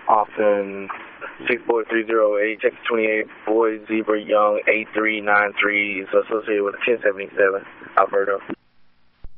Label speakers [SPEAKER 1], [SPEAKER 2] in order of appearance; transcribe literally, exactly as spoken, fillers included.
[SPEAKER 1] Austin six four three zero eight, Texas twenty-eight, Boy Zebra Young eight three nine three is associated with ten seventy-seven, Alberto.